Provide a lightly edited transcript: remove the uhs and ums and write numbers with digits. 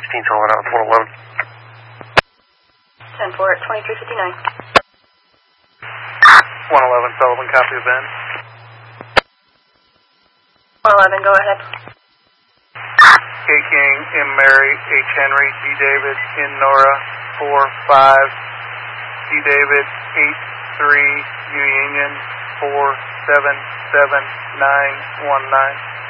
calling out 111. 10-4 at 2359. 111, Sullivan, copy of Ben. 111, go ahead. K. King, M. Mary, H. Henry, D. David, N. Nora, 4-5, D. David, 8-3, U. Union, 4-7-7-9-1-9.